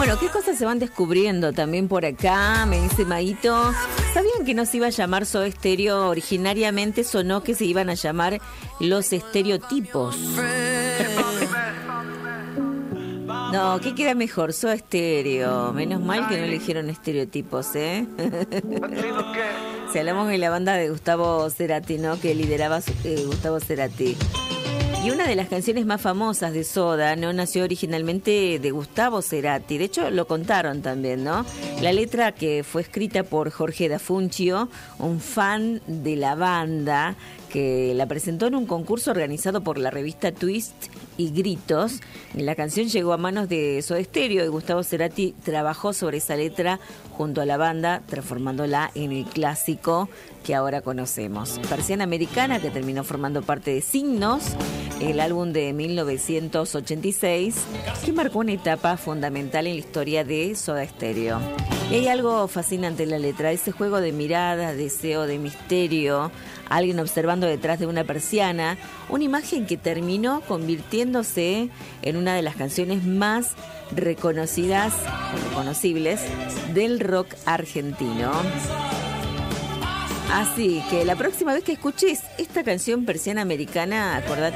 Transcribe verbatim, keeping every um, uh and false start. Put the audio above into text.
Bueno, ¿qué cosas se van descubriendo también por acá? Me dice Maito. ¿Sabían que no se iba a llamar Soda Stereo? Originariamente sonó que se iban a llamar Los Estereotipos. No, ¿qué queda mejor? Soda Stereo. Menos mal que no eligieron estereotipos, ¿eh? Si hablamos de la banda de Gustavo Cerati, ¿no? Que lideraba eh, Gustavo Cerati. Y una de las canciones más famosas de Soda, ¿no? Nació originalmente de Gustavo Cerati. De hecho, lo contaron también, ¿no? La letra, que fue escrita por Jorge Da Funchio, un fan de la banda, que la presentó en un concurso organizado por la revista Twist y Gritos. La canción llegó a manos de Soda Stereo y Gustavo Cerati trabajó sobre esa letra junto a la banda, transformándola en el clásico que ahora conocemos. Persiana Americana, que terminó formando parte de Signos, el álbum de mil novecientos ochenta y seis, que marcó una etapa fundamental en la historia de Soda Stereo. Y hay algo fascinante en la letra, ese juego de miradas, deseo de misterio, alguien observando detrás de una persiana, una imagen que terminó convirtiéndose en una de las canciones más reconocidas, reconocibles del rock argentino. Así que la próxima vez que escuches esta canción Persiana Americana, acordate